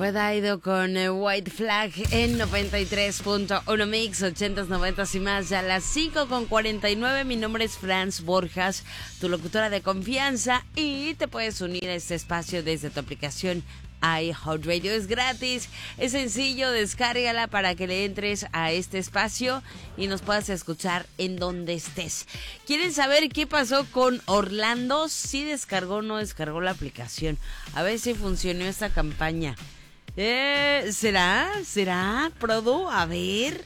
Fue Daido con White Flag en 93.1 Mix, 80s, 90s y más. Ya a las 5:49. Mi nombre es Franz Borjas, tu locutora de confianza, y te puedes unir a este espacio desde tu aplicación iHeartRadio. Es gratis, es sencillo, descárgala para que le entres a este espacio y nos puedas escuchar en donde estés. ¿Quieren saber qué pasó con Orlando? Si descargó o no descargó la aplicación. A ver si funcionó esta campaña. ¿Será, Produ? A ver.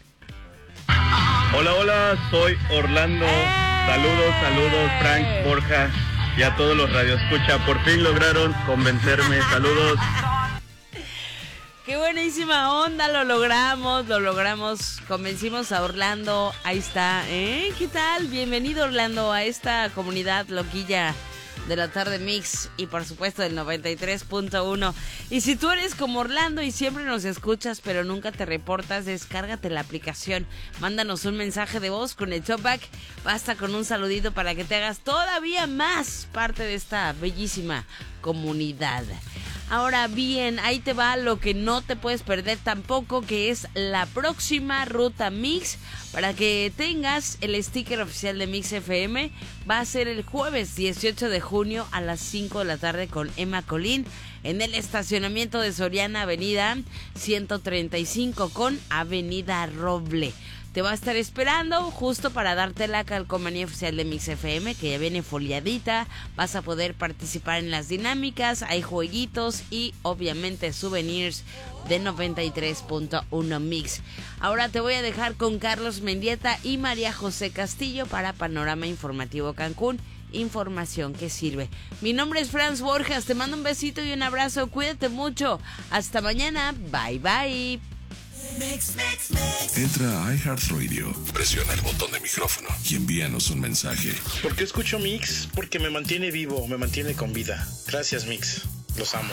Hola, soy Orlando. Saludos, Frank, Borja y a todos los radioescucha. Por fin lograron convencerme. Saludos. Qué buenísima onda, lo logramos, convencimos a Orlando, ahí está, ¿qué tal? Bienvenido, Orlando, a esta comunidad loquilla de la tarde Mix y por supuesto del 93.1. Y si tú eres como Orlando y siempre nos escuchas pero nunca te reportas, descárgate la aplicación, mándanos un mensaje de voz con el talkback, basta con un saludito para que te hagas todavía más parte de esta bellísima comunidad. Ahora bien, ahí te va lo que no te puedes perder tampoco, que es la próxima Ruta Mix. Para que tengas el sticker oficial de Mix FM, va a ser el jueves 18 de junio a las 5 de la tarde con Emma Colín en el estacionamiento de Soriana, Avenida 135 con Avenida Roble. Te va a estar esperando justo para darte la calcomanía oficial de Mix FM, que ya viene foliadita. Vas a poder participar en las dinámicas, hay jueguitos y obviamente souvenirs de 93.1 Mix. Ahora te voy a dejar con Carlos Mendieta y María José Castillo para Panorama Informativo Cancún. Información que sirve. Mi nombre es Franz Borjas, te mando un besito y un abrazo. Cuídate mucho. Hasta mañana. Bye, bye. Entra a iHeartRadio, presiona el botón de micrófono y envíanos un mensaje. ¿Por qué escucho Mix? Porque me mantiene vivo, me mantiene con vida. Gracias, Mix. Los amo.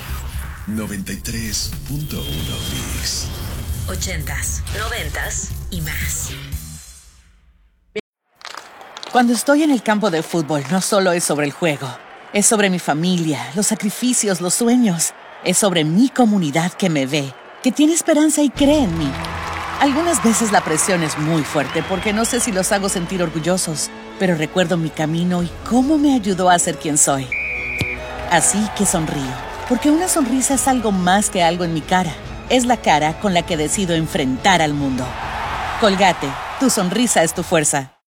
93.1 Mix. 80s, 90s y más. Cuando estoy en el campo de fútbol, no solo es sobre el juego. Es sobre mi familia, los sacrificios, los sueños. Es sobre mi comunidad que me ve, que tiene esperanza y cree en mí. Algunas veces la presión es muy fuerte porque no sé si los hago sentir orgullosos, pero recuerdo mi camino y cómo me ayudó a ser quien soy. Así que sonrío, porque una sonrisa es algo más que algo en mi cara. Es la cara con la que decido enfrentar al mundo. Colgate, tu sonrisa es tu fuerza.